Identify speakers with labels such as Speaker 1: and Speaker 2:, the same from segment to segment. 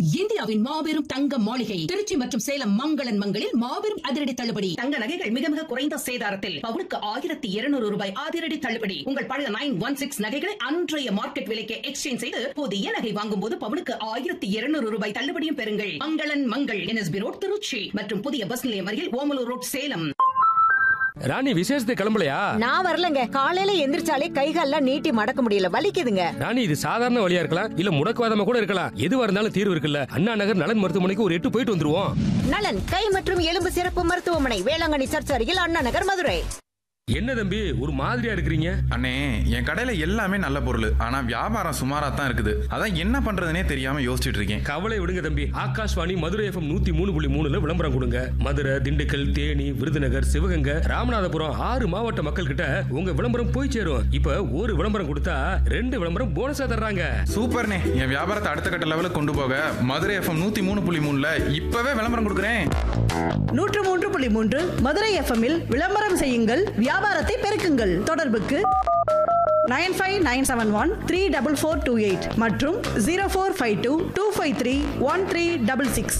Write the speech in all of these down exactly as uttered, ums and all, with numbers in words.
Speaker 1: இந்தியாவின் மாபெரும் தங்க மாளிகை திருச்சி மற்றும் சேலம் மங்களன் மங்களில் மாபெரும் அதிரடி தள்ளுபடி. தங்க நகைகள் மிக மிக குறைந்த சேதாரத்தில் பவுனுக்கு ஆயிரத்தி இருநூறு ரூபாய் அதிரடி தள்ளுபடி. உங்கள் பழைய நைன் ஒன் சிக்ஸ் நகைகளை அன்றைய மார்க்கெட் விலைக்கு எக்ஸ்சேஞ்ச் செய்து புதிய நகை வாங்கும் போது பவுனுக்கு ஆயிரத்தி இருநூறு ரூபாய் தள்ளுபடியும் பெறுங்கள். மங்களன் மங்கள் என்எஸ்பி ரோட் திருச்சி மற்றும் புதிய பஸ் நிலையம் அருகில் ஓமலூர் ரோட் சேலம்.
Speaker 2: ராணி விசேஷத்துக்கு கிளம்பலையா?
Speaker 3: நான் வரலங்க. காலையில எந்திரிச்சாலே கைகால்லாம் நீட்டி மடக்க முடியல, வலிக்குதுங்க.
Speaker 2: ராணி இது சாதாரண வழியா இருக்கலாம், இல்ல முடக்குவாதமா கூட இருக்கலாம். எதுவா இருந்தாலும் தீர்வு இருக்குல்ல. அண்ணா நகர் நலன் மருத்துவமனைக்கு ஒரு எட்டு போயிட்டு வந்துருவோம்.
Speaker 3: நலன் கை மற்றும் எலும்பு சிறப்பு மருத்துவமனை, வேளாங்கண்ணி சர்ச் அருகில் அண்ணா நகர், மதுரை.
Speaker 2: என்ன தம்பி ஒரு மாதிரியா இருக்கிறீங்க?
Speaker 4: அண்ணே, என் கடையில எல்லாமே நல்ல பொருள், ஆனா வியாபாரம் சுமாரா தான் இருக்குது. அதான் என்ன பண்றதுனே தெரியாம யோசிச்சுட்டு இருக்கேன்.
Speaker 2: கவலை விடுங்க தம்பி, ஆகாஷ்வாணி மதுரை எஃப்எம் நூத்தி மூணு புள்ளி மூணுல விளம்பரம் கொடுங்க. மதுரை, திண்டுக்கல், தேனி, விருதுநகர், சிவகங்கை, ராமநாதபுரம் ஆறு மாவட்ட மக்கள் கிட்ட உங்க விளம்பரம் போய் சேரும். இப்ப ஒரு விளம்பரம் கொடுத்தா ரெண்டு விளம்பரம் போனஸா தர்றாங்க.
Speaker 4: சூப்பர்ண்ணே, என் வியாபாரத்தை அடுத்த கட்ட லெவலுக்கு கொண்டு போக மதுரை எஃப்எம் நூத்தி மூணு புள்ளி மூணுல இப்பவே விளம்பரம் கொடுக்குறேன்.
Speaker 5: நூற்று மூன்று புள்ளி மூன்று மதுரை எஃப்எம்மில் விளம்பரம் செய்யுங்கள், வியாபாரத்தை பெருக்குங்கள். தொடர்புக்கு nine five nine seven one three double four two eight மற்றும் zero four five two two five three one three double six.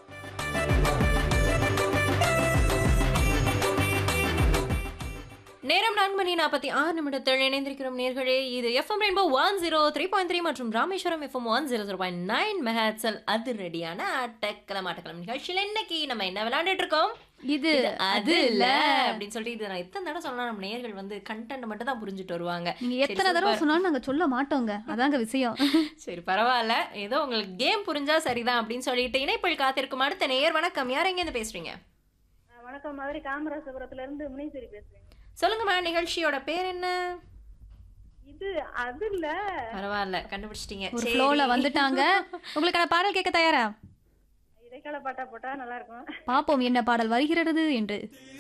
Speaker 6: நேரம் நான்கு மணி நாற்பத்தி ஆறு நிமிடத்தில் இணைந்திருக்கிறோம் நேர்களே. இது FM rainbow one zero three point three மற்றும் Rameswaram FM one zero zero point nine மெகாட்ஸில் அதிரடியான ஆட்டக்கிழமை ஆட்டக்கிழமை நிகழ்ச்சியில் இன்னைக்கு நம்ம என்ன விளையாண்டுட்டு இருக்கோம்? இது அது இல்ல அப்படின்னு சொல்லிட்டு இது நான் எத்தனை தடவை சொன்னா நம்ம நேர்கள் வந்து கண்டென்ட் மட்டும் தான் புரிஞ்சுட்டு வருவாங்க.
Speaker 7: நீங்க எத்தனை தடவை சொன்னாலும் நாங்க சொல்ல மாட்டோங்க, அதாங்க விஷயம்.
Speaker 6: சரி பரவாயில்ல, ஏதோ உங்களுக்கு கேம் புரிஞ்சா சரிதான் அப்படின்னு சொல்லிட்டு இணைப்பில் காத்திருக்கும் அடுத்த நேயர். வணக்கம், யார் எங்க இருந்து பேசுறீங்க?
Speaker 8: வணக்கம், மதுரை காமராஜபுரத்துல இருந்து முனீஸ்வரி பேசுறேன்.
Speaker 6: சொல்லுங்கம்மா, நிகழ்ச்சியோட பேர் என்ன?
Speaker 8: இது அது இல்ல.
Speaker 6: பரவாயில்ல, கண்டுபிடிச்சிட்டீங்க.
Speaker 7: ஒரு ஃப்ளோல வந்துட்டாங்க. உங்களுக்கான பாடல் கேட்க தயாரா?
Speaker 8: இடைக்கால பாட்டா போட்டா நல்லா இருக்கும்.
Speaker 7: பாப்போம் என்ன பாடல் வருகிறது என்று.